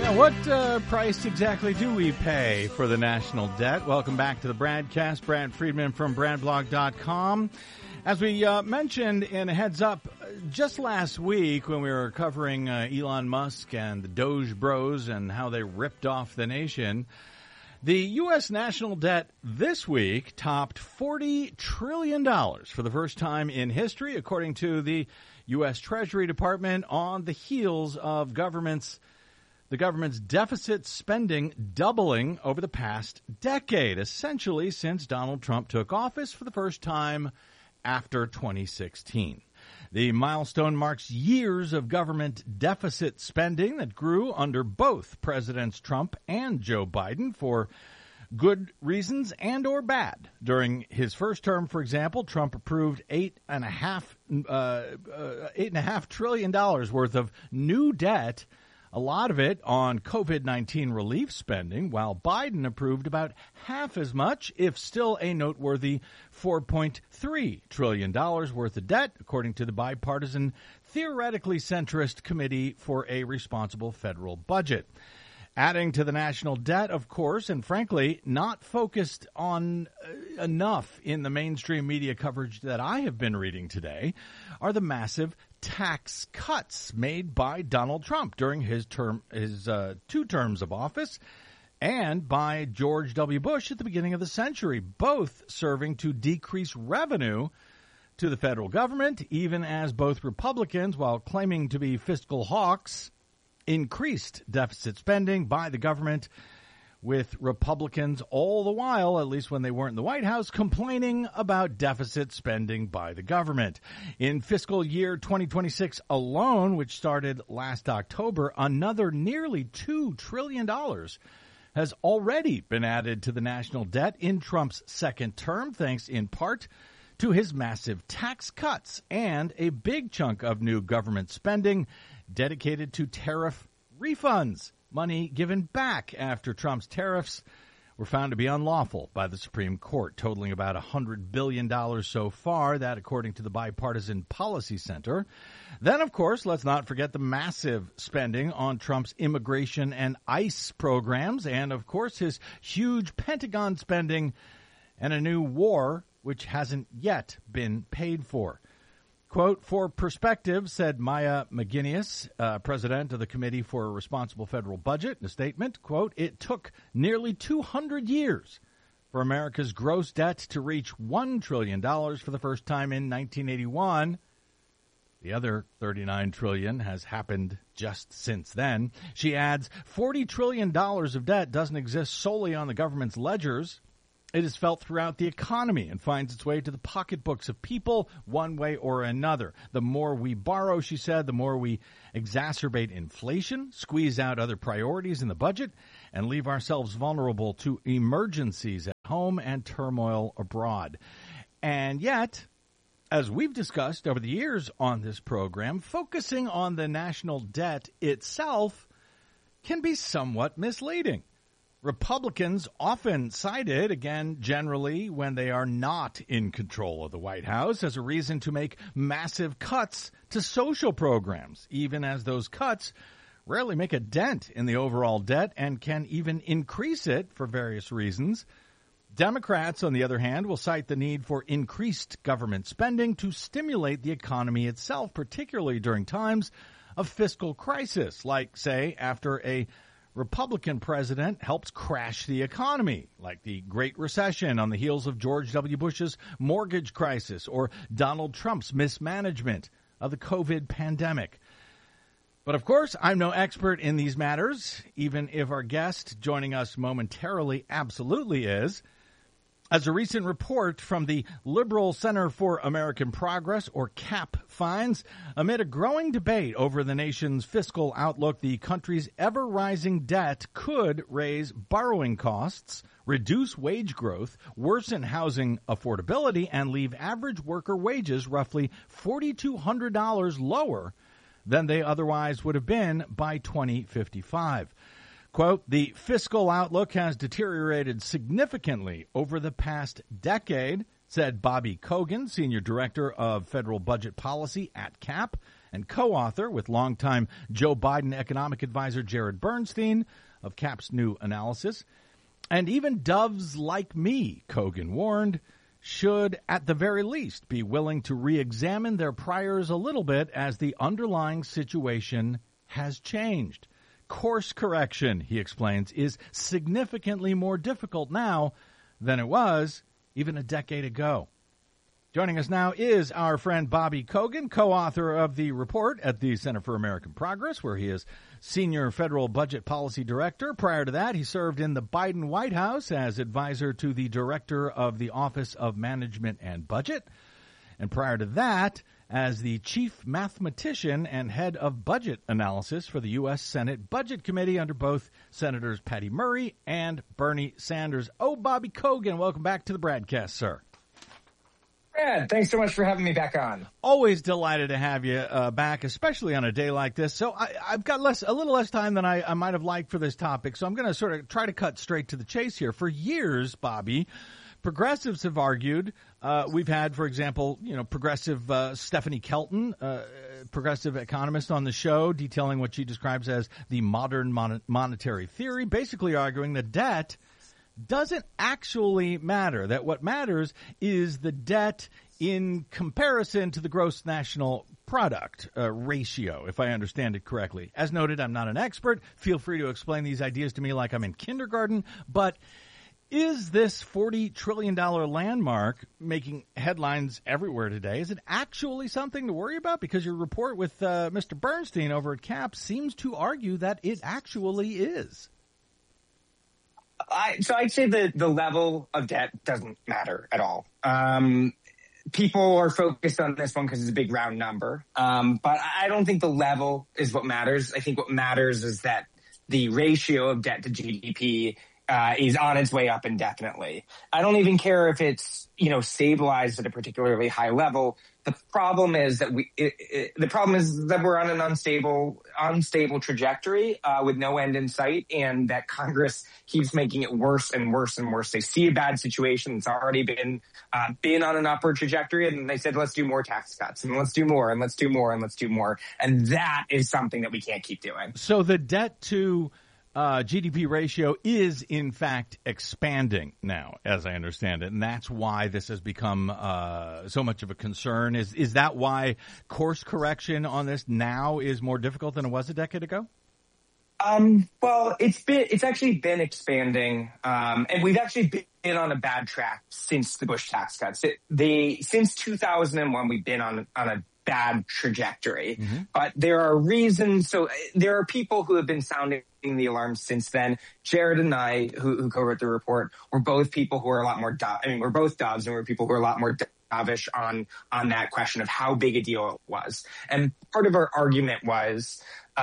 What price exactly do we pay for the national debt? Welcome back to the Bradcast. Brad Friedman from BradBlog.com. As we mentioned in a heads up just last week when we were covering Elon Musk and the Doge Bros and how they ripped off the nation, the U.S. national debt this week topped $40 trillion for the first time in history, according to the U.S. Treasury Department, on the heels of the government's deficit spending doubling over the past decade, essentially since Donald Trump took office for the first time after 2016. The milestone marks years of government deficit spending that grew under both Presidents Trump and Joe Biden for good reasons and or bad. During his first term, for example, Trump approved $8.5 trillion worth of new debt, a lot of it on COVID-19 relief spending, while Biden approved about half as much, if still a noteworthy $4.3 trillion worth of debt, according to the bipartisan, theoretically centrist Committee for a Responsible Federal Budget. Adding to the national debt, of course, and frankly, not focused on enough in the mainstream media coverage that I have been reading today, are the massive tax cuts made by Donald Trump during his 2 terms of office and by George W. Bush at the beginning of the century, both serving to decrease revenue to the federal government, even as both Republicans, while claiming to be fiscal hawks, increased deficit spending by the government, with Republicans all the while, at least when they weren't in the White House, complaining about deficit spending by the government. In fiscal year 2026 alone, which started last October, another nearly $2 trillion has already been added to the national debt in Trump's second term, thanks in part to his massive tax cuts and a big chunk of new government spending dedicated to tariff refunds, money given back after Trump's tariffs were found to be unlawful by the Supreme Court, totaling about $100 billion so far, that according to the Bipartisan Policy Center. Then, of course, let's not forget the massive spending on Trump's immigration and ICE programs, and, of course, his huge Pentagon spending and a new war which hasn't yet been paid for. Quote, for perspective, said Maya McGuinness, president of the Committee for a Responsible Federal Budget, in a statement, quote, it took nearly 200 years for America's gross debt to reach $1 trillion for the first time in 1981. The other $39 trillion has happened just since then. She adds, $40 trillion of debt doesn't exist solely on the government's ledgers. It is felt throughout the economy and finds its way to the pocketbooks of people one way or another. The more we borrow, she said, the more we exacerbate inflation, squeeze out other priorities in the budget, and leave ourselves vulnerable to emergencies at home and turmoil abroad. And yet, as we've discussed over the years on this program, focusing on the national debt itself can be somewhat misleading. Republicans often cite it, again, generally when they are not in control of the White House, as a reason to make massive cuts to social programs, even as those cuts rarely make a dent in the overall debt and can even increase it for various reasons. Democrats, on the other hand, will cite the need for increased government spending to stimulate the economy itself, particularly during times of fiscal crisis, like, say, after a Republican president helps crash the economy, like the Great Recession on the heels of George W. Bush's mortgage crisis or Donald Trump's mismanagement of the COVID pandemic. But, of course, I'm no expert in these matters, even if our guest joining us momentarily absolutely is. As a recent report from the Liberal Center for American Progress, or CAP, finds, amid a growing debate over the nation's fiscal outlook, the country's ever-rising debt could raise borrowing costs, reduce wage growth, worsen housing affordability, and leave average worker wages roughly $4,200 lower than they otherwise would have been by 2055. Quote, the fiscal outlook has deteriorated significantly over the past decade, said Bobby Kogan, Senior Director of Federal Budget Policy at CAP, and co-author with longtime Joe Biden economic advisor Jared Bernstein of CAP's new analysis. And even doves like me, Kogan warned, should at the very least be willing to re-examine their priors a little bit as the underlying situation has changed. Course correction, he explains, is significantly more difficult now than it was even a decade ago. Joining us now is our friend Bobby Kogan, co-author of the report at the Center for American Progress, where he is Senior Federal Budget Policy Director. Prior to that, he served in the Biden White House as advisor to the Director of the Office of Management and Budget. And prior to that, as the Chief Mathematician and Head of Budget Analysis for the U.S. Senate Budget Committee under both Senators Patty Murray and Bernie Sanders. Oh, Bobby Kogan, welcome back to the BradCast, sir. Brad, thanks so much for having me back on. Always delighted to have you back, especially on a day like this. So I've got a little less time than I might have liked for this topic, so I'm going to sort of try to cut straight to the chase here. For years, Bobby, progressives have argued. We've had, for example, progressive Stephanie Kelton, progressive economist, on the show, detailing what she describes as the modern monetary theory, basically arguing that debt doesn't actually matter, that what matters is the debt in comparison to the gross national product ratio, if I understand it correctly. As noted, I'm not an expert. Feel free to explain these ideas to me like I'm in kindergarten, but is this $40 trillion landmark making headlines everywhere today? Is it actually something to worry about? Because your report with Mr. Bernstein over at CAP seems to argue that it actually is. So I'd say the level of debt doesn't matter at all. People are focused on this one because it's a big round number. But I don't think the level is what matters. I think what matters is that the ratio of debt to GDP is on its way up indefinitely. I don't even care if it's, stabilized at a particularly high level. The problem is that we're on an unstable trajectory with no end in sight, and that Congress keeps making it worse and worse and worse. They see a bad situation that's already been on an upward trajectory, and they said, let's do more tax cuts, and let's do more, and let's do more, and let's do more. And that is something that we can't keep doing. So the debt to GDP ratio is, in fact, expanding now, as I understand it, and that's why this has become so much of a concern. Is that why course correction on this now is more difficult than it was a decade ago? Well, it's actually been expanding, and we've actually been on a bad track since the Bush tax cuts. Since 2001, we've been on a bad trajectory, but there are reasons. So there are people who have been sounding the alarm since then. Jared and I, who co-wrote the report, were both people who are a lot more, we're both doves, and we're people who are a lot more dovish on that question of how big a deal it was. And part of our argument was,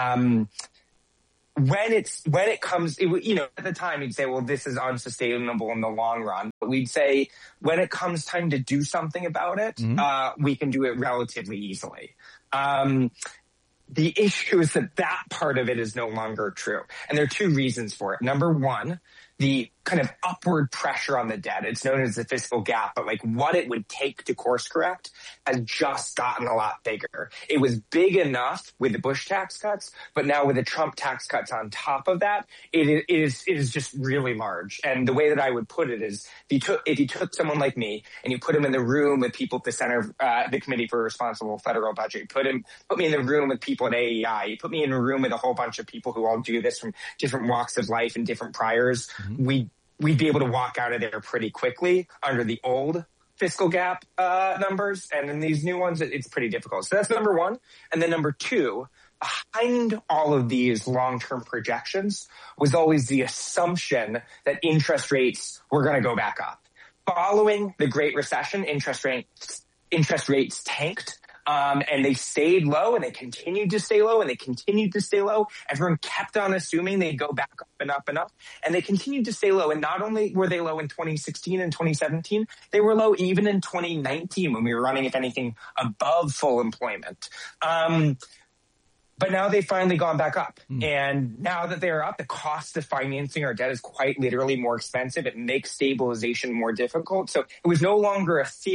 when it comes, at the time you'd say, well, this is unsustainable in the long run. But we'd say when it comes time to do something about it, we can do it relatively easily. The issue is that part of it is no longer true. And there are two reasons for it. Number one, the kind of upward pressure on the debt. It's known as the fiscal gap, but what it would take to course correct has just gotten a lot bigger. It was big enough with the Bush tax cuts, but now with the Trump tax cuts on top of that, it is just really large. And the way that I would put it is, if you took someone like me and you put him in the room with people at the Center, the Committee for Responsible Federal Budget, put me in the room with people at AEI, you put me in a room with a whole bunch of people who all do this from different walks of life and different priors, we'd be able to walk out of there pretty quickly under the old fiscal gap numbers. And in these new ones, it's pretty difficult. So that's number one. And then number two, behind all of these long-term projections was always the assumption that interest rates were going to go back up. Following the Great Recession, interest rates tanked. And they stayed low, and they continued to stay low, and they continued to stay low. Everyone kept on assuming they'd go back up and up and up, and they continued to stay low. And not only were they low in 2016 and 2017, they were low even in 2019 when we were running, if anything, above full employment. But now they've finally gone back up. And now that they're up, the cost of financing our debt is quite literally more expensive. It makes stabilization more difficult. So it was no longer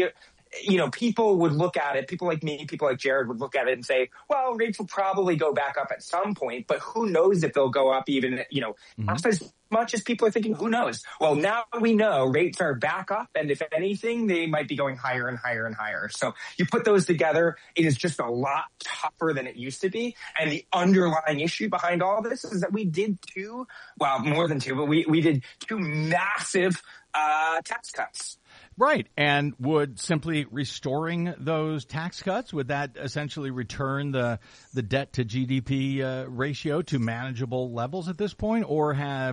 people would look at it, people like me, people like Jared would look at it and say, well, rates will probably go back up at some point, but who knows if they'll go up even, as much as people are thinking, who knows? Well, now we know rates are back up, and if anything, they might be going higher and higher and higher. So you put those together, it is just a lot tougher than it used to be. And the underlying issue behind all this is that we did more than two, but we did two massive tax cuts. Right. And would simply restoring those tax cuts, would that essentially return the debt to GDP ratio to manageable levels at this point, or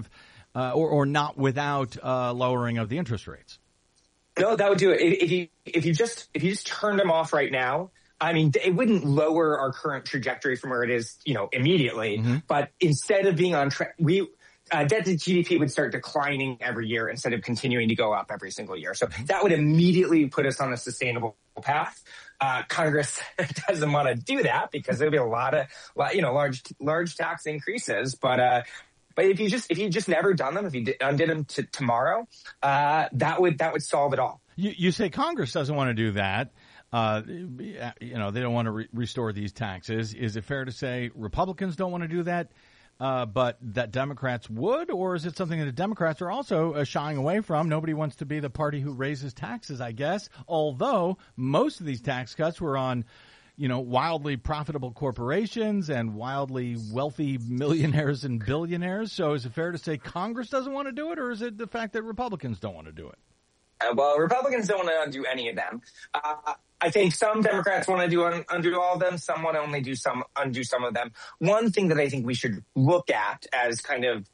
or not without lowering of the interest rates? No, that would do it. If you just turned them off right now, I mean, it wouldn't lower our current trajectory from where it is, immediately. Mm-hmm. But instead of being on track, debt to GDP would start declining every year instead of continuing to go up every single year. So that would immediately put us on a sustainable path. Congress doesn't want to do that because there'll be a lot of, large tax increases. But if you just never done them, if you undid them tomorrow, that would solve it all. You say Congress doesn't want to do that. They don't want to restore these taxes. Is it fair to say Republicans don't want to do that? But that Democrats would, or is it something that the Democrats are also shying away from? Nobody wants to be the party who raises taxes, I guess, although most of these tax cuts were on, wildly profitable corporations and wildly wealthy millionaires and billionaires. So is it fair to say Congress doesn't want to do it, or is it the fact that Republicans don't want to do it? Well, Republicans don't want to do any of them. I think some Democrats want to undo all of them. Some want to undo some of them. One thing that I think we should look at as kind of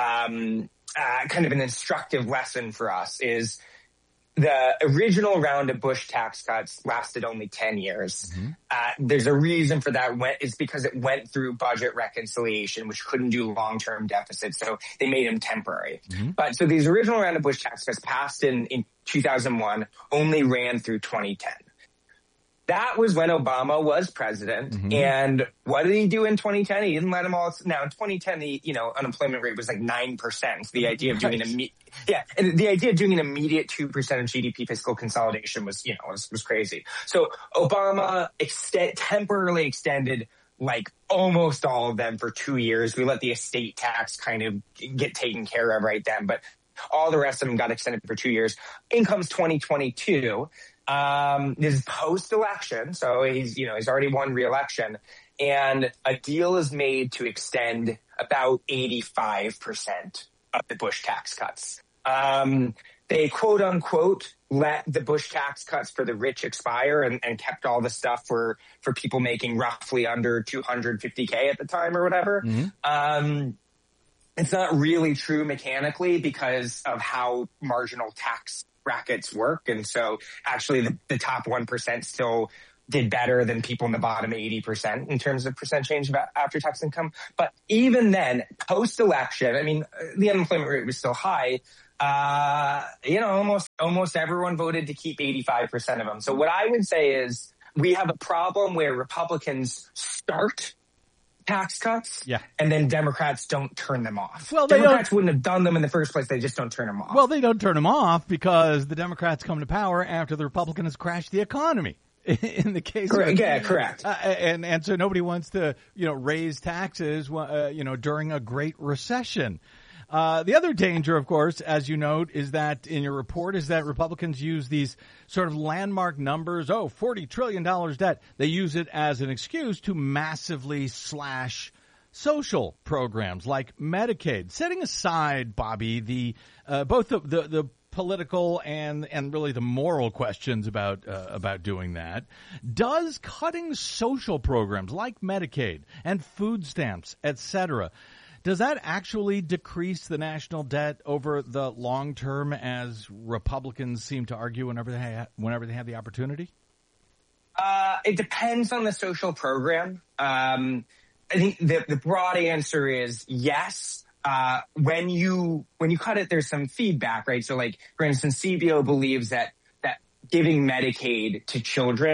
an instructive lesson for us is the original round of Bush tax cuts lasted only 10 years. Mm-hmm. There's a reason for that. It's because it went through budget reconciliation, which couldn't do long-term deficits. So they made them temporary. Mm-hmm. But so these original round of Bush tax cuts passed in 2001 only ran through 2010. That was when Obama was president. Mm-hmm. And what did he do in 2010? He didn't let them all. Now in 2010, the unemployment rate was like 9%. The idea of doing the idea of doing an immediate 2% of GDP fiscal consolidation was crazy. So Obama temporarily extended like almost all of them for 2 years. We let the estate tax kind of get taken care of right then, but all the rest of them got extended for 2 years. In comes 2022. This is post-election, so he's already won re-election, and a deal is made to extend about 85% of the Bush tax cuts. They quote unquote let the Bush tax cuts for the rich expire and kept all the stuff for people making roughly under $250K at the time or whatever. Mm-hmm. It's not really true mechanically because of how marginal tax brackets work. And so actually the top 1% still did better than people in the bottom 80% in terms of percent change of after tax income. But even then, post-election, I mean, the unemployment rate was still high. Almost everyone voted to keep 85% of them. So what I would say is we have a problem where Republicans start tax cuts, and then Democrats don't turn them off. Well, Democrats wouldn't have done them in the first place. They just don't turn them off. Well, they don't turn them off because the Democrats come to power after the Republicans crash the economy. In the case correct. And so nobody wants to, raise taxes, during a great recession. The other danger, of course, as you note, is that in your report is that Republicans use these sort of landmark numbers. $40 trillion debt. They use it as an excuse to massively slash social programs like Medicaid. Setting aside, Bobby, the both the political and really the moral questions about doing that, does cutting social programs like Medicaid and food stamps, etc., does that actually decrease the national debt over the long term, as Republicans seem to argue whenever they have the opportunity? It depends on the social program. I think the broad answer is yes. When you cut it, there's some feedback, right? So, like, for instance, CBO believes that giving Medicaid to children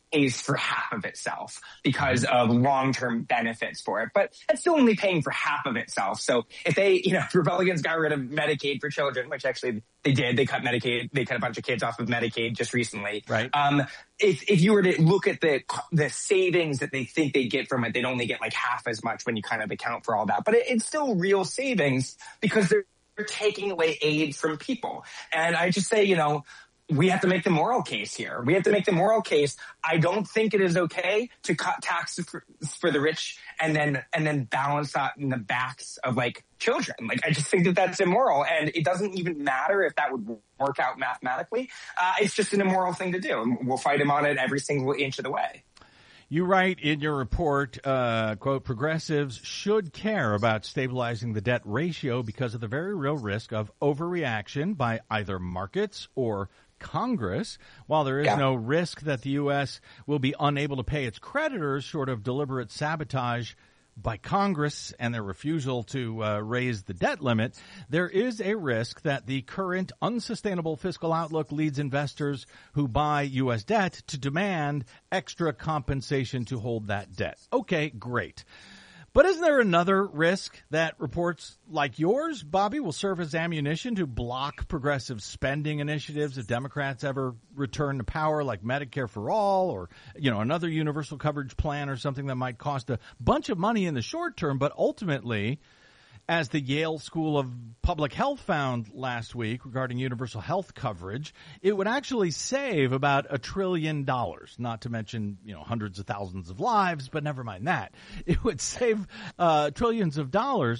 pays for half of itself because of long-term benefits for it. But it's still only paying for half of itself. So if if Republicans got rid of Medicaid for children, which actually they did, they cut Medicaid, they cut a bunch of kids off of Medicaid just recently. Right. If you were to look at the savings that they think they get from it, they'd only get like half as much when you kind of account for all that. But it's still real savings because they're taking away aid from people. And I just say, we have to make the moral case here. We have to make the moral case. I don't think it is okay to cut taxes for the rich and then balance that in the backs of like children. Like, I just think that that's immoral, and it doesn't even matter if that would work out mathematically. It's just an immoral thing to do, and we'll fight him on it every single inch of the way. You write in your report, quote, progressives should care about stabilizing the debt ratio because of the very real risk of overreaction by either markets or Congress. While there is no risk that the U.S. will be unable to pay its creditors short of deliberate sabotage by Congress and their refusal to raise the debt limit, there is a risk that the current unsustainable fiscal outlook leads investors who buy U.S. debt to demand extra compensation to hold that debt. Okay, great. But isn't there another risk that reports like yours, Bobby, will serve as ammunition to block progressive spending initiatives if Democrats ever return to power, like Medicare for all or, another universal coverage plan or something that might cost a bunch of money in the short term, but ultimately, as the Yale School of Public Health found last week regarding universal health coverage, it would actually save about $1 trillion, not to mention, hundreds of thousands of lives, but never mind that. It would save trillions of dollars.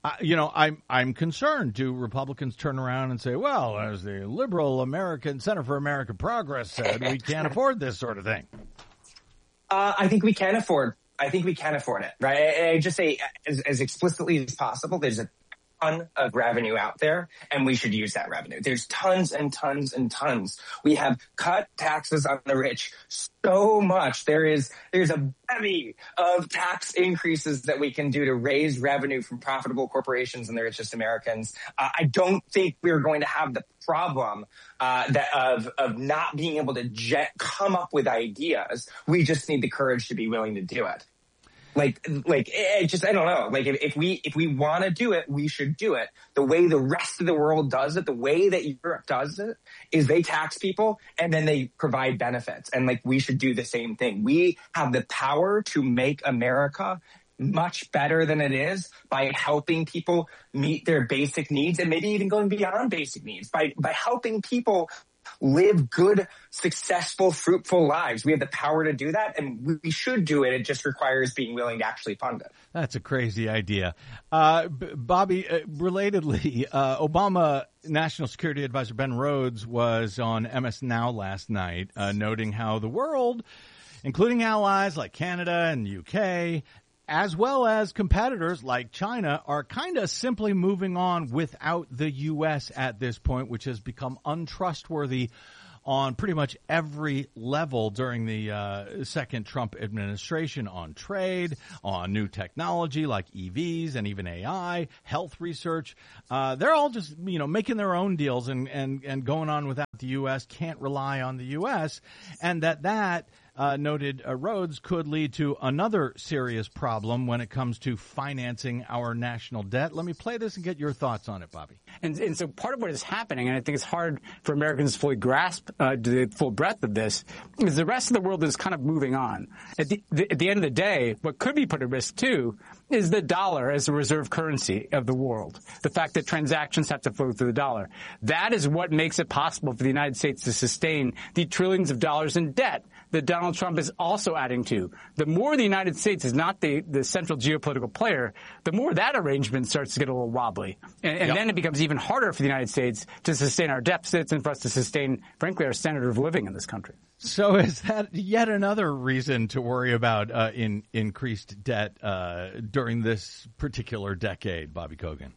I'm concerned. Do Republicans turn around and say, well, as the liberal American Center for American Progress said, we can't afford this sort of thing? I think we can afford it, right? I just say as explicitly as possible, there's a ton of revenue out there, and we should use that revenue. There's tons and tons and tons. We have cut taxes on the rich so much. There's a bevy of tax increases that we can do to raise revenue from profitable corporations and the richest Americans. I don't think we're going to have the problem of not being able to come up with ideas. We just need the courage to be willing to do it. I don't know. Like, if we want to do it, we should do it. The way the rest of the world does it, the way that Europe does it, is they tax people and then they provide benefits. And we should do the same thing. We have the power to make America much better than it is by helping people meet their basic needs, and maybe even going beyond basic needs by helping people live good, successful, fruitful lives. We have the power to do that, and we should do it. It just requires being willing to actually fund it. That's a crazy idea. Bobby, relatedly, Obama National Security Advisor Ben Rhodes was on MS Now last night, noting how the world, including allies like Canada and the UK, as well as competitors like China, are kind of simply moving on without the U.S. at this point, which has become untrustworthy on pretty much every level during the second Trump administration, on trade, on new technology like EVs and even AI, health research. They're all just, making their own deals and going on without the U.S., can't rely on the U.S., and that noted Rhodes could lead to another serious problem when it comes to financing our national debt. Let me play this and get your thoughts on it, Bobby. And so part of what is happening, and I think it's hard for Americans to fully grasp the full breadth of this, is the rest of the world is kind of moving on. At the end of the day, what could be put at risk too is the dollar as the reserve currency of the world. The fact that transactions have to flow through the dollar. That is what makes it possible for the United States to sustain the trillions of dollars in debt that Donald Trump is also adding to. The more the United States is not the central geopolitical player, the more that arrangement starts to get a little wobbly. And then it becomes even harder for the United States to sustain our deficits and for us to sustain, frankly, our standard of living in this country. So is that yet another reason to worry about increased debt during this particular decade, Bobby Kogan?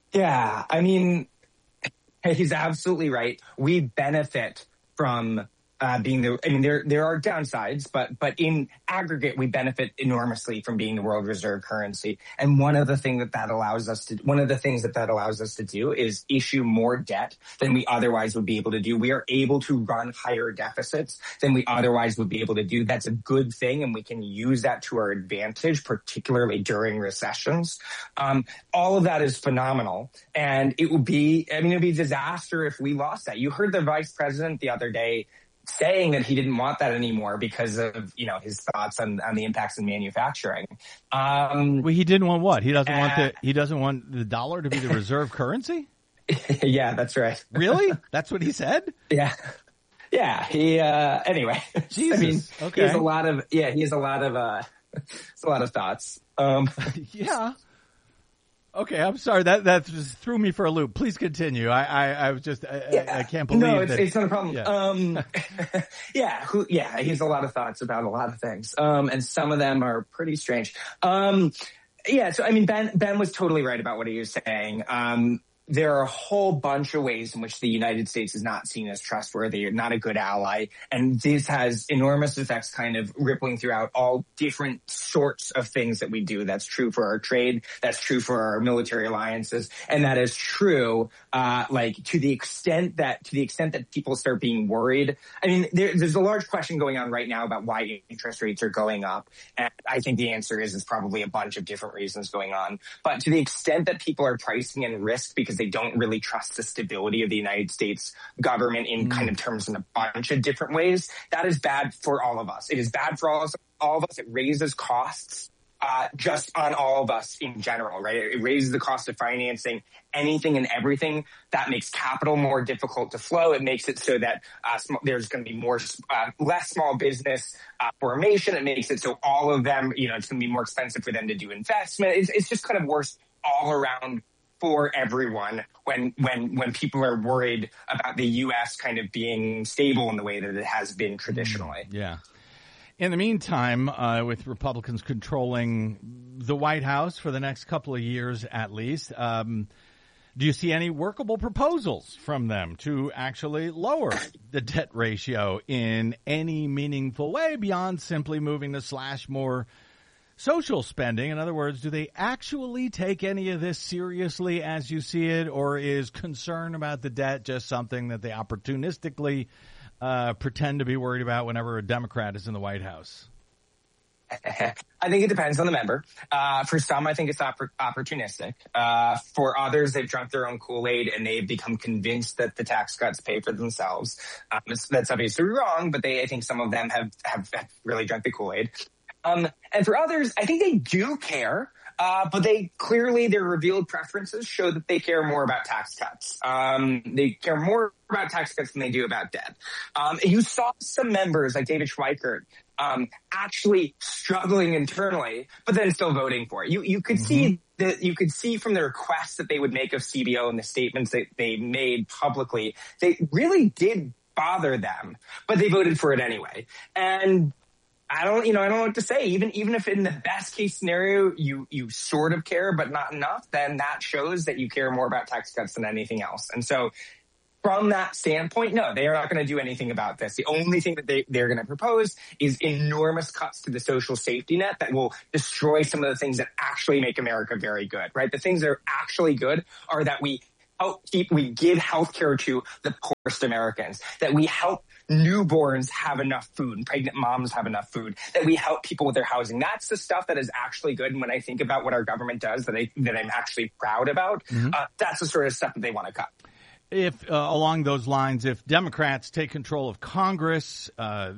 Yeah, I mean, he's absolutely right. We benefit from there are downsides, but in aggregate, we benefit enormously from being the world reserve currency. And one of the things that allows us to do is issue more debt than we otherwise would be able to do. We are able to run higher deficits than we otherwise would be able to do. That's a good thing, and we can use that to our advantage, particularly during recessions. All of that is phenomenal, and it would be a disaster if we lost that. You heard the vice president the other day saying that he didn't want that anymore because of, his thoughts on the impacts in manufacturing. Well, he didn't want what? He doesn't want the dollar to be the reserve currency? Yeah, that's right. Really? That's what he said? Yeah. Yeah. He, anyway. Jesus. Okay. He has a lot of thoughts. Yeah. Okay, I'm sorry. That just threw me for a loop. Please continue. I was just I can't believe that. No, it's not a problem. Yeah. He has a lot of thoughts about a lot of things. And some of them are pretty strange. Ben was totally right about what he was saying. There are a whole bunch of ways in which the United States is not seen as trustworthy, not a good ally. And this has enormous effects kind of rippling throughout all different sorts of things that we do. That's true for our trade. That's true for our military alliances. And that is true, to the extent that people start being worried. I mean, there's a large question going on right now about why interest rates are going up. And I think the answer is probably a bunch of different reasons going on. But to the extent that people are pricing in risk because they don't really trust the stability of the United States government in kind of terms in a bunch of different ways, that is bad for all of us. It is bad for all of us. It raises costs just on all of us in general, right? It raises the cost of financing anything and everything. That makes capital more difficult to flow. It makes it so that there's going to be less small business formation. It makes it so all of them, it's going to be more expensive for them to do investment. It's just kind of worse all around for everyone when people are worried about the U.S. kind of being stable in the way that it has been traditionally. Yeah. In the meantime, with Republicans controlling the White House for the next couple of years at least, do you see any workable proposals from them to actually lower the debt ratio in any meaningful way beyond simply moving to slash more social spending? In other words, do they actually take any of this seriously as you see it, or is concern about the debt just something that they opportunistically pretend to be worried about whenever a Democrat is in the White House? I think it depends on the member. For some, I think it's opportunistic. For others, they've drunk their own Kool-Aid and they've become convinced that the tax cuts pay for themselves. That's obviously wrong, but I think some of them have really drunk the Kool-Aid. And for others, I think they do care, but their revealed preferences show that they care more about tax cuts. They care more about tax cuts than they do about debt. You saw some members like David Schweikert actually struggling internally, but then still voting for it. You could see that. You could see from the requests that they would make of CBO and the statements that they made publicly, they really did bother them, but they voted for it anyway. And I don't know what to say. Even if in the best case scenario you sort of care but not enough, then that shows that you care more about tax cuts than anything else. And so from that standpoint, no, they are not going to do anything about this. The only thing that they're going to propose is enormous cuts to the social safety net that will destroy some of the things that actually make America very good, right? The things that are actually good are that we give healthcare to the poorest Americans, that we help newborns have enough food and pregnant moms have enough food, that we help people with their housing. That's the stuff that is actually good. And when I think about what our government does that I'm actually proud about, that's the sort of stuff that they want to cut. If along those lines, if Democrats take control of Congress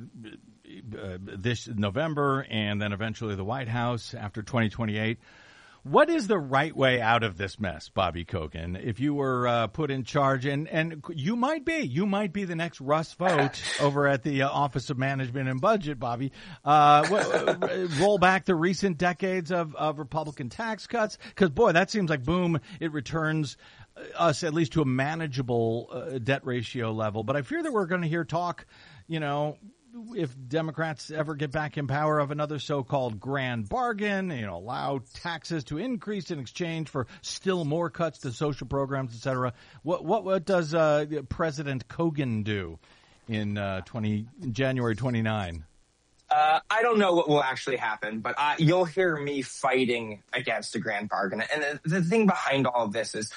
this November and then eventually the White House after 2028, what is the right way out of this mess, Bobby Kogan? If you were put in charge, and you might be the next Russ Vought over at the Office of Management and Budget, Bobby. Roll back the recent decades of Republican tax cuts, because boy, that seems like boom, it returns us at least to a manageable debt ratio level. But I fear that we're going to hear talk, if Democrats ever get back in power, of another so-called grand bargain, allow taxes to increase in exchange for still more cuts to social programs, et cetera. What does President Kogan do in January 29? I don't know what will actually happen, but you'll hear me fighting against a grand bargain. And the thing behind all of this is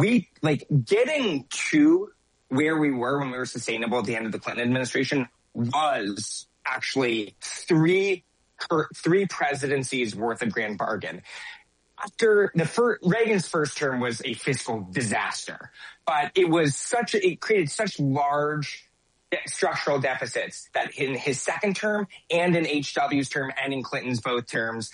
getting to where we were when we were sustainable at the end of the Clinton administration was actually three presidencies worth of grand bargain. After Reagan's first term was a fiscal disaster, but it created such large structural deficits that in his second term and in HW's term and in Clinton's both terms,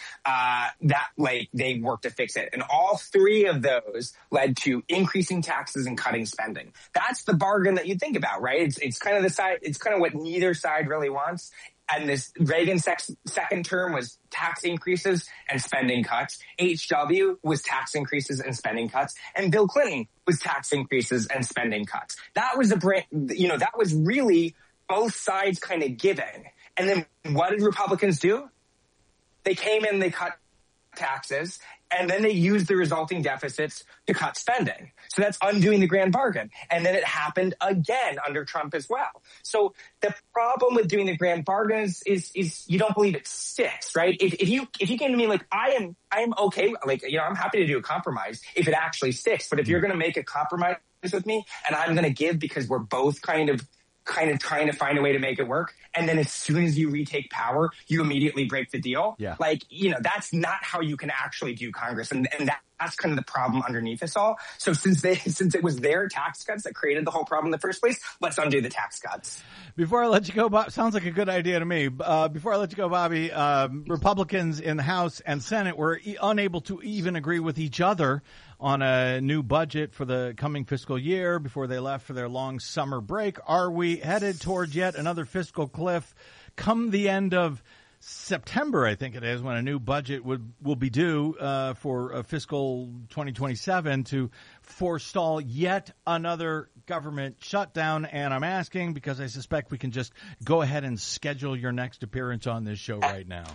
they worked to fix it. And all three of those led to increasing taxes and cutting spending. That's the bargain that you think about, right? It's kind of what neither side really wants. And this Reagan's second term was tax increases and spending cuts. HW was tax increases and spending cuts. And Bill Clinton was tax increases and spending cuts. That was that was really both sides kind of giving. And then what did Republicans do? They came in, they cut taxes, and then they used the resulting deficits to cut spending. So that's undoing the grand bargain. And then it happened again under Trump as well. So the problem with doing the grand bargain is you don't believe it sticks, right? If you came to me like, I'm okay, I'm happy to do a compromise if it actually sticks. But if you're going to make a compromise with me and I'm going to give because we're both kind of trying to find a way to make it work. And then as soon as you retake power, you immediately break the deal. Yeah. That's not how you can actually do Congress. And that's kind of the problem underneath us all. So since it was their tax cuts that created the whole problem in the first place, let's undo the tax cuts. Before I let you go, Bob, sounds like a good idea to me. Before I let you go, Bobby, Republicans in the House and Senate were unable to even agree with each other on a new budget for the coming fiscal year before they left for their long summer break. Are we headed towards yet another fiscal cliff come the end of September, I think it is, when a new budget will be due for fiscal 2027 to forestall yet another government shutdown? And I'm asking because I suspect we can just go ahead and schedule your next appearance on this show right now.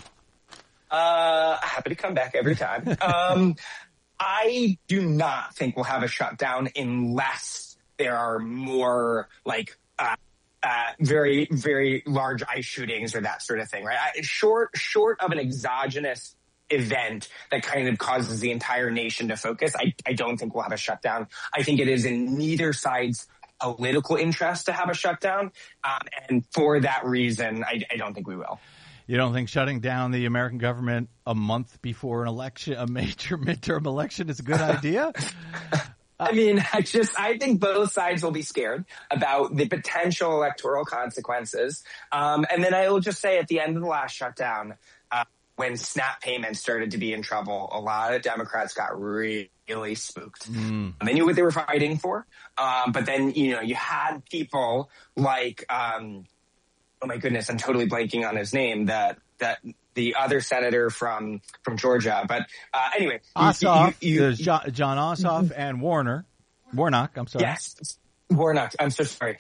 Happy to come back every time. I do not think we'll have a shutdown unless there are more very, very large ICE shootings or that sort of thing, right? Short of an exogenous event that kind of causes the entire nation to focus, I don't think we'll have a shutdown. I think it is in neither side's political interest to have a shutdown. And for that reason, I don't think we will. You don't think shutting down the American government a month before an election, a major midterm election, is a good idea? I mean, I think both sides will be scared about the potential electoral consequences. And then I will just say at the end of the last shutdown, when SNAP payments started to be in trouble, a lot of Democrats got really spooked. They knew what they were fighting for. But then, you had people like, oh my goodness, I'm totally blanking on his name, that the other senator from Georgia. But anyway. Ossoff, there's John Ossoff and Warnock, I'm sorry. Yes, Warnock, I'm so sorry.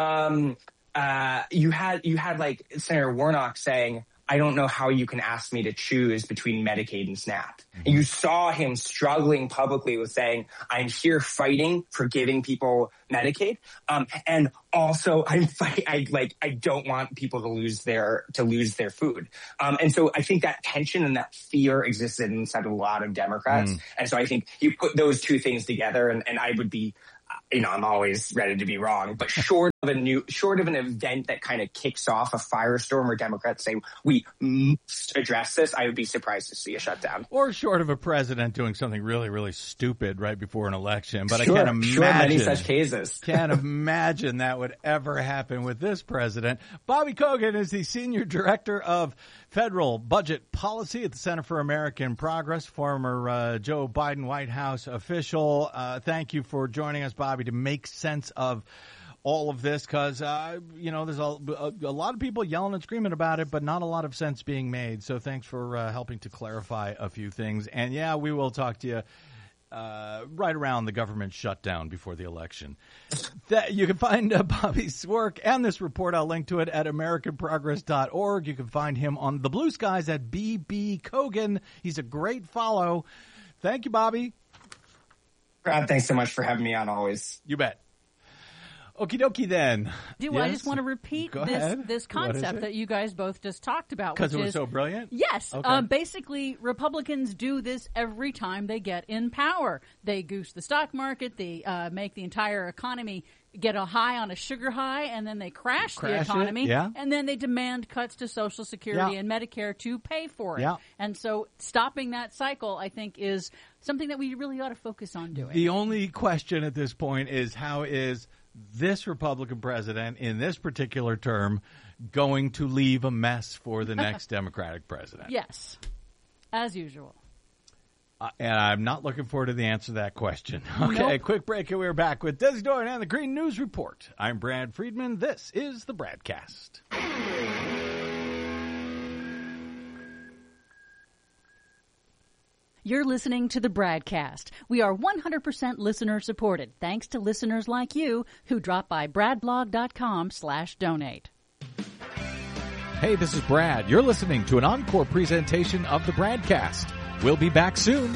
You had like Senator Warnock saying, I don't know how you can ask me to choose between Medicaid and SNAP. And you saw him struggling publicly with saying, I'm here fighting for giving people Medicaid. And also I don't want people to lose their food. And so I think that tension and that fear existed inside a lot of Democrats. And so I think you put those two things together and I would be, I'm always ready to be wrong, but short of an event that kind of kicks off a firestorm where Democrats say we must address this, I would be surprised to see a shutdown. Or short of a president doing something really, really stupid right before an election. But I can't imagine many such cases. Can't imagine that would ever happen with this president. Bobby Kogan is the Senior Director of Federal Budget Policy at the Center for American Progress, former Joe Biden White House official. Thank you for joining us, Bobby, to make sense of all of this, because, there's a lot of people yelling and screaming about it, but not a lot of sense being made. So thanks for helping to clarify a few things. And, yeah, we will talk to you right around the government shutdown before the election. You can find Bobby's work and this report. I'll link to it at AmericanProgress.org. You can find him on the Blue Skies at BB Kogan. He's a great follow. Thank you, Bobby. Brad, thanks so much for having me on always. You bet. Okie dokie then. I just want to repeat this concept that you guys both just talked about. Because it was so brilliant? Yes. Okay. Basically, Republicans do this every time they get in power. They goose the stock market. They make the entire economy get a high on a sugar high, and then they crash the economy. And then they demand cuts to Social Security and Medicare to pay for it. And so stopping that cycle, I think, is something that we really ought to focus on doing. The only question at this point is, how is this Republican president in this particular term going to leave a mess for the next Democratic president? Yes, as usual. And I'm not looking forward to the answer to that question. Okay, Quick break, and we're back with Desi Doyen and the Green News Report. I'm Brad Friedman. This is the Bradcast. You're listening to the Bradcast. We are 100% listener supported, thanks to listeners like you who drop by bradblog.com/donate. Hey, this is Brad. You're listening to an encore presentation of the Bradcast. We'll be back soon.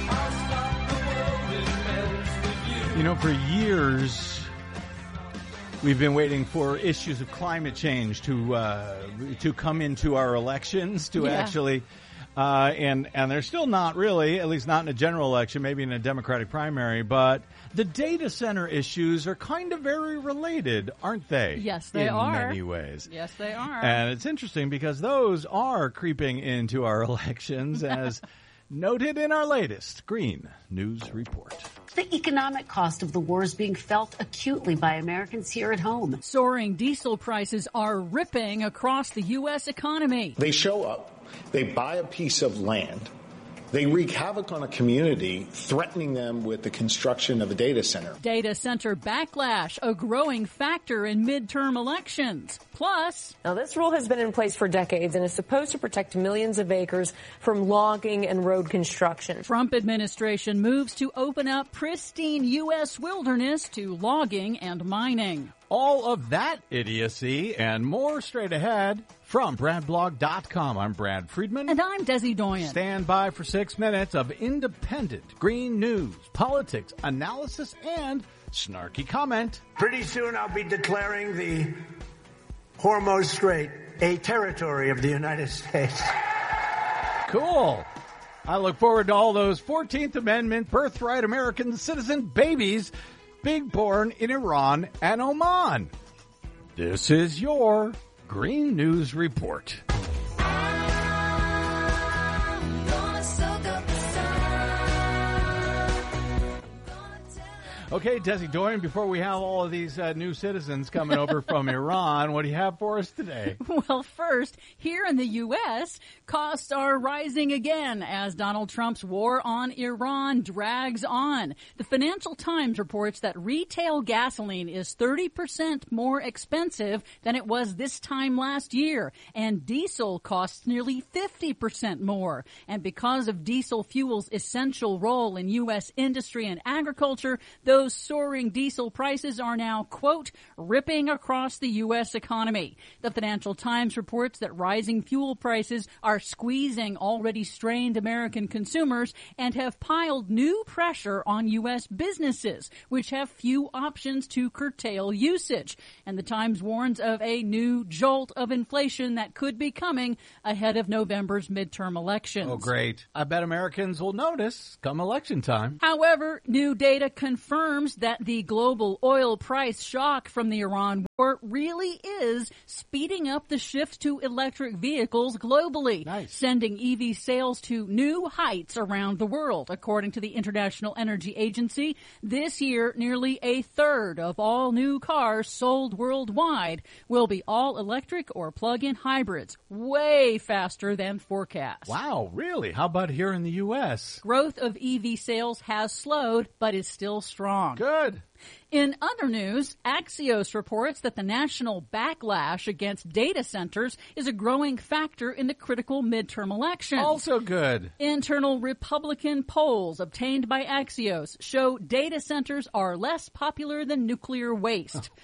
You know, for years, we've been waiting for issues of climate change to come into our elections, to actually, and they're still not really, at least not in a general election, maybe in a Democratic primary, but the data center issues are kind of very related, aren't they? Yes, they are. In many ways. Yes, they are. And it's interesting because those are creeping into our elections as noted in our latest Green News Report. The economic cost of the war is being felt acutely by Americans here at home. Soaring diesel prices are ripping across the U.S. economy. They show up, they buy a piece of land, they wreak havoc on a community, threatening them with the construction of a data center. Data center backlash, a growing factor in midterm elections. Plus, now this rule has been in place for decades and is supposed to protect millions of acres from logging and road construction. Trump administration moves to open up pristine U.S. wilderness to logging and mining. All of that idiocy and more straight ahead from BradBlog.com. I'm Brad Friedman. And I'm Desi Doyen. Stand by for 6 minutes of independent green news, politics, analysis, and snarky comment. Pretty soon I'll be declaring the Hormuz Strait a territory of the United States. Cool. I look forward to all those 14th Amendment birthright American citizen babies being born in Iran and Oman. This is your Green News Report. Okay, Desi Doyen, before we have all of these new citizens coming over from Iran, what do you have for us today? Well, first, here in the U.S., costs are rising again as Donald Trump's war on Iran drags on. The Financial Times reports that retail gasoline is 30% more expensive than it was this time last year, and diesel costs nearly 50% more. And because of diesel fuel's essential role in U.S. industry and agriculture, those soaring diesel prices are now, quote, ripping across the U.S. economy. The Financial Times reports that rising fuel prices are squeezing already strained American consumers and have piled new pressure on U.S. businesses, which have few options to curtail usage. And the Times warns of a new jolt of inflation that could be coming ahead of November's midterm elections. Oh, great. I bet Americans will notice come election time. However, new data confirms that the global oil price shock from the Iran war really is speeding up the shift to electric vehicles globally, sending EV sales to new heights around the world. According to the International Energy Agency, this year, nearly a third of all new cars sold worldwide will be all electric or plug-in hybrids, way faster than forecast. Wow, really? How about here in the U.S.? Growth of EV sales has slowed, but is still strong. Good. In other news, Axios reports that the national backlash against data centers is a growing factor in the critical midterm elections. Also good. Internal Republican polls obtained by Axios show data centers are less popular than nuclear waste.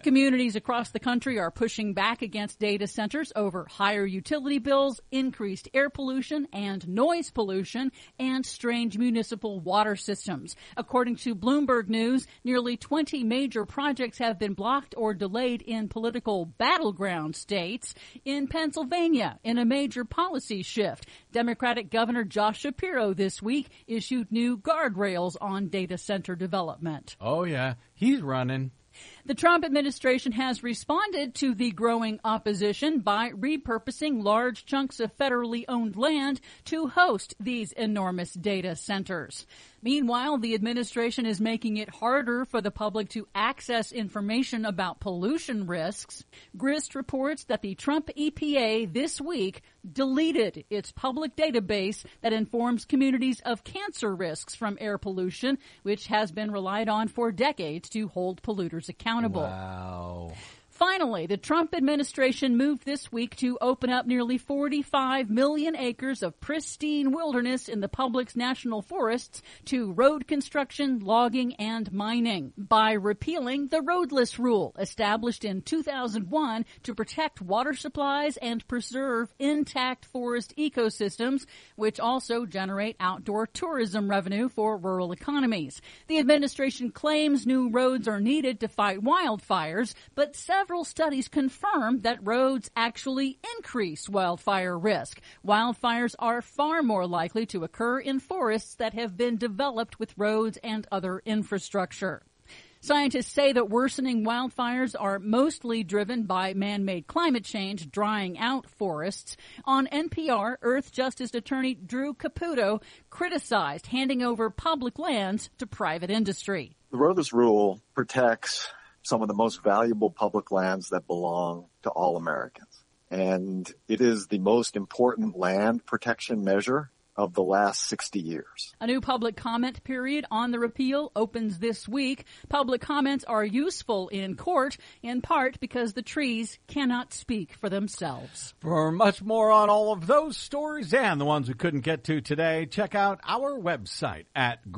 Communities across the country are pushing back against data centers over higher utility bills, increased air pollution and noise pollution, and strange municipal water systems. According to Bloomberg News, nearly 20 major projects have been blocked or delayed in political battleground states. In Pennsylvania, in a major policy shift, Democratic Governor Josh Shapiro this week issued new guardrails on data center development. Oh, yeah, he's running. The Trump administration has responded to the growing opposition by repurposing large chunks of federally owned land to host these enormous data centers. Meanwhile, the administration is making it harder for the public to access information about pollution risks. Grist reports that the Trump EPA this week deleted its public database that informs communities of cancer risks from air pollution, which has been relied on for decades to hold polluters accountable. Wow. Finally, the Trump administration moved this week to open up nearly 45 million acres of pristine wilderness in the public's national forests to road construction, logging, and mining by repealing the roadless rule established in 2001 to protect water supplies and preserve intact forest ecosystems, which also generate outdoor tourism revenue for rural economies. The administration claims new roads are needed to fight wildfires, but several studies confirm that roads actually increase wildfire risk. Wildfires are far more likely to occur in forests that have been developed with roads and other infrastructure. Scientists say that worsening wildfires are mostly driven by man-made climate change, drying out forests. On NPR, Earth Justice Attorney Drew Caputo criticized handing over public lands to private industry. The roadless rule protects some of the most valuable public lands that belong to all Americans. And it is the most important land protection measure of the last 60 years. A new public comment period on the repeal opens this week. Public comments are useful in court, in part because the trees cannot speak for themselves. For much more on all of those stories and the ones we couldn't get to today, check out our website at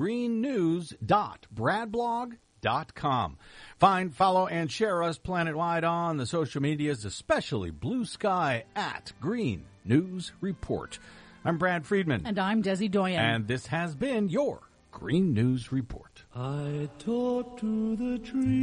greennews.bradblog.com. Find, follow, and share us planet-wide on the social medias, especially Blue Sky at Green News Report. I'm Brad Friedman. And I'm Desi Doyen. And this has been your Green News Report. I talk to the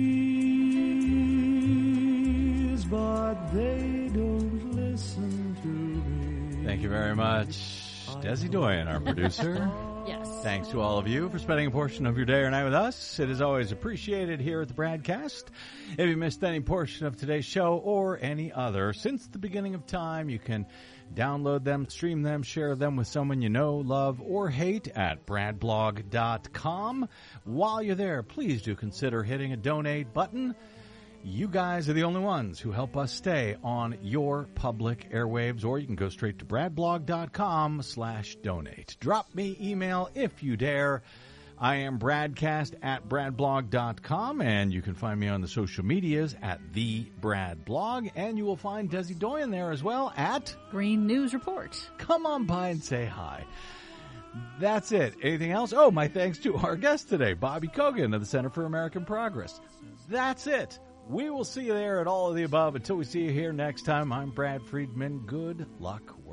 trees, but they don't listen to me. Thank you very much, Desi Doyen, our producer. Yes. Thanks to all of you for spending a portion of your day or night with us. It is always appreciated here at the Bradcast. If you missed any portion of today's show or any other since the beginning of time, you can download them, stream them, share them with someone you know, love, or hate at bradblog.com. While you're there, please do consider hitting a donate button. You guys are the only ones who help us stay on your public airwaves, or you can go straight to bradblog.com/donate. Drop me email if you dare. I am Bradcast at bradblog.com, and you can find me on the social medias at the Bradblog, and you will find Desi Doyen there as well at Green News Report. Come on by and say hi. That's it. Anything else? Oh, my thanks to our guest today, Bobby Kogan of the Center for American Progress. That's it. We will see you there at all of the above. Until we see you here next time, I'm Brad Friedman. Good luck